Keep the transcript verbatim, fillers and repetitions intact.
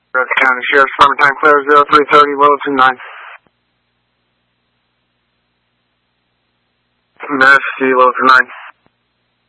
Madison County Sheriff's Department, time clear, zero three thirty, level two nine. Madison City, level two nine.